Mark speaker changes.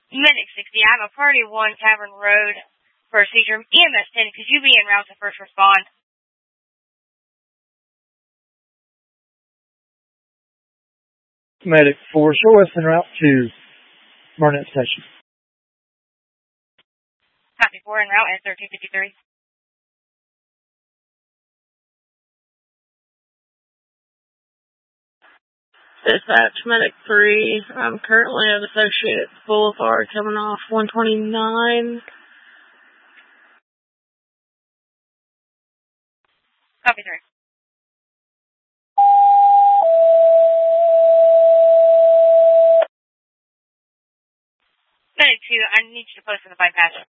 Speaker 1: Medic 60, I have a Party 1 Tavern Road for a seizure. EMS 10, could you be en route to first respond?
Speaker 2: Medic 4, show us en route to Barnett Station.
Speaker 1: Copy 4 en route at 1353.
Speaker 3: Dispatch, Medic 3. I'm currently at Associates Boulevard coming off 129.
Speaker 1: Copy 3. Medic 2, I need you to post in the bypass.